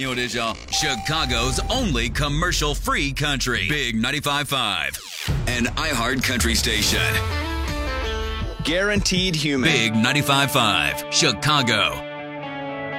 You know what it is, y'all? Chicago's only commercial-free country. Big 95.5. An iHeart country station. Guaranteed human. Big 95.5. Chicago.